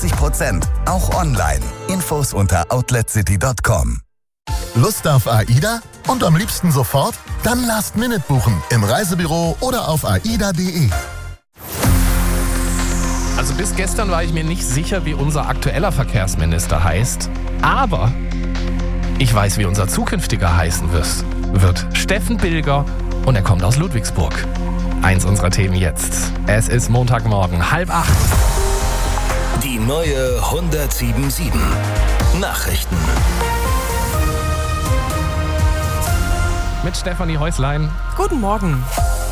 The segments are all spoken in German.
40%, auch online. Infos unter outletcity.com. Lust auf AIDA? Und am liebsten sofort? Dann Last-Minute buchen im Reisebüro oder auf aida.de. Also bis gestern war ich mir nicht sicher, wie unser aktueller Verkehrsminister heißt. Aber ich weiß, wie unser zukünftiger heißen wird. Steffen Bilger und er kommt aus Ludwigsburg. Eins unserer Themen jetzt. Es ist Montagmorgen, 7:30. Die neue 107.7 Nachrichten. Mit Stefanie Häuslein. Guten Morgen.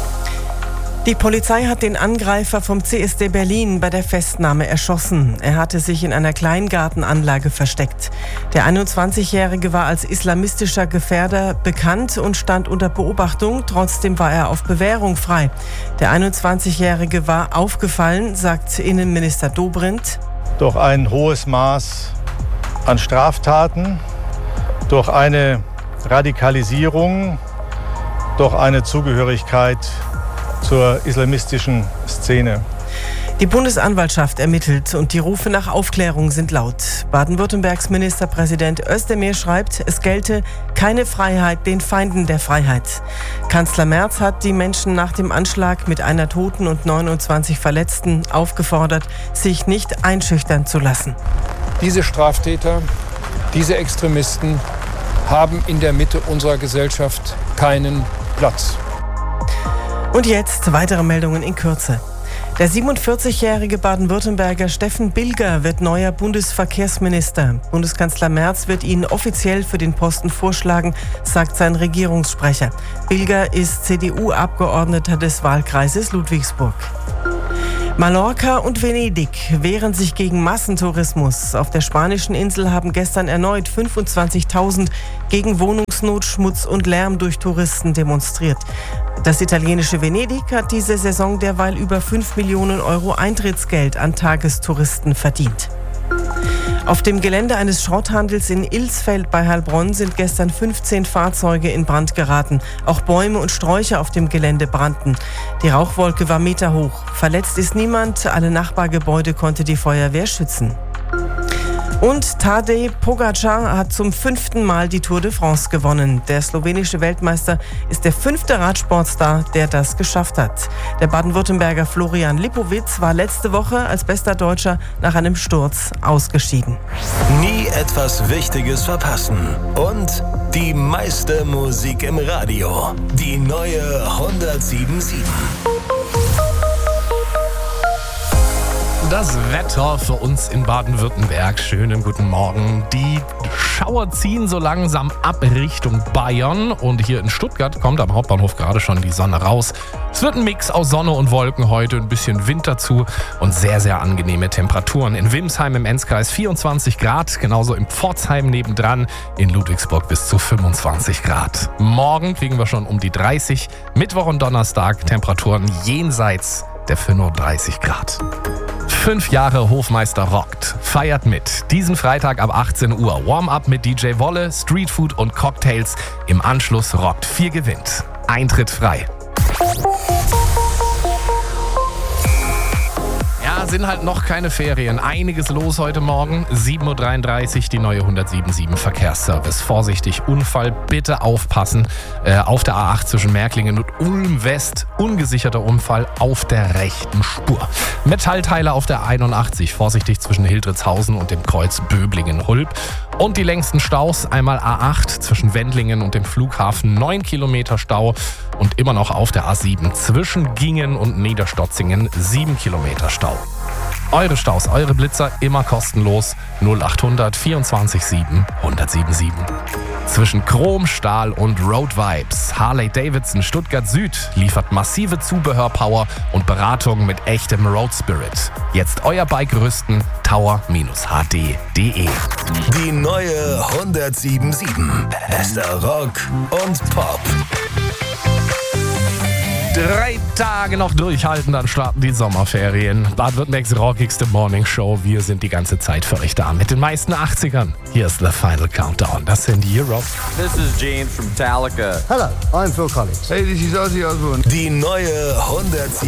Die Polizei hat den Angreifer vom CSD Berlin bei der Festnahme erschossen. Er hatte sich in einer Kleingartenanlage versteckt. Der 21-Jährige war als islamistischer Gefährder bekannt und stand unter Beobachtung. Trotzdem war er auf Bewährung frei. Der 21-Jährige war aufgefallen, sagt Innenminister Dobrindt. Durch ein hohes Maß an Straftaten, durch eine Radikalisierung, durch eine Zugehörigkeit zur islamistischen Szene. Die Bundesanwaltschaft ermittelt und die Rufe nach Aufklärung sind laut. Baden-Württembergs Ministerpräsident Özdemir schreibt, es gelte keine Freiheit den Feinden der Freiheit. Kanzler Merz hat die Menschen nach dem Anschlag mit einer Toten und 29 Verletzten aufgefordert, sich nicht einschüchtern zu lassen. Diese Straftäter, diese Extremisten haben in der Mitte unserer Gesellschaft keinen Platz. Und jetzt weitere Meldungen in Kürze. Der 47-jährige Baden-Württemberger Steffen Bilger wird neuer Bundesverkehrsminister. Bundeskanzler Merz wird ihn offiziell für den Posten vorschlagen, sagt sein Regierungssprecher. Bilger ist CDU-Abgeordneter des Wahlkreises Ludwigsburg. Mallorca und Venedig wehren sich gegen Massentourismus. Auf der spanischen Insel haben gestern erneut 25.000 gegen Wohnungsnot, Schmutz und Lärm durch Touristen demonstriert. Das italienische Venedig hat diese Saison derweil über 5 Millionen Euro Eintrittsgeld an Tagestouristen verdient. Auf dem Gelände eines Schrotthandels in Ilsfeld bei Heilbronn sind gestern 15 Fahrzeuge in Brand geraten. Auch Bäume und Sträucher auf dem Gelände brannten. Die Rauchwolke war meterhoch. Verletzt ist niemand. Alle Nachbargebäude konnte die Feuerwehr schützen. Und Tadej Pogačar hat zum 5. Mal die Tour de France gewonnen. Der slowenische Weltmeister ist der 5. Radsportstar, der das geschafft hat. Der Baden-Württemberger Florian Lipowitz war letzte Woche als bester Deutscher nach einem Sturz ausgeschieden. Nie etwas Wichtiges verpassen. Und die meiste Musik im Radio. Die neue 107.7. Das Wetter für uns in Baden-Württemberg. Schönen guten Morgen. Die Schauer ziehen so langsam ab Richtung Bayern. Und hier in Stuttgart kommt am Hauptbahnhof gerade schon die Sonne raus. Es wird ein Mix aus Sonne und Wolken heute, ein bisschen Wind dazu und sehr, sehr angenehme Temperaturen. In Wimsheim im Enzkreis 24 Grad, genauso in Pforzheim nebendran, in Ludwigsburg bis zu 25 Grad. Morgen kriegen wir schon um die 30, Mittwoch und Donnerstag Temperaturen jenseits der 35 Grad. 5 Jahre Hofmeister rockt. Feiert mit. Diesen Freitag ab 18 Uhr. Warm-up mit DJ Wolle, Streetfood und Cocktails. Im Anschluss rockt 4 gewinnt. Eintritt frei. Ja, sind halt noch keine Ferien. Einiges los heute Morgen. 7:33 Uhr, die neue 107.7 Verkehrsservice. Vorsichtig, Unfall, bitte aufpassen. Auf der A8 zwischen Märklingen und Ulm West. Ungesicherter Unfall auf der rechten Spur. Metallteile auf der 81. Vorsichtig zwischen Hildritzhausen und dem Kreuz Böblingen-Hulb. Und die längsten Staus, einmal A8 zwischen Wendlingen und dem Flughafen, 9 Kilometer Stau. Und immer noch auf der A7 zwischen Gingen und Niederstotzingen, 7 Kilometer Stau. Eure Staus, eure Blitzer immer kostenlos. 0800 24 7 1077. Zwischen Chrom, Stahl und Road Vibes. Harley-Davidson Stuttgart Süd liefert massive Zubehörpower und Beratung mit echtem Road Spirit. Jetzt euer Bike rüsten, tower-hd.de. Die neue 107.7. Bester Rock und Pop. 3 Tage noch durchhalten, dann starten die Sommerferien. Baden-Württembergs rockigste Morningshow. Wir sind die ganze Zeit für euch da mit den meisten 80ern. Hier ist The Final Countdown. Das sind Europe. This is James from Metallica. Hello, I'm Phil Collins. Hey, this is Ozzy Osbourne. Die neue 107.7.